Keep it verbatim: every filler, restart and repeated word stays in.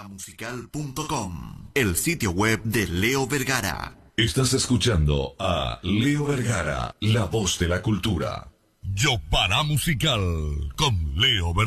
Paramusical punto com, el sitio web de Leo Vergara. Estás escuchando a Leo Vergara, la voz de la cultura. Yo Paramusical con Leo Vergara.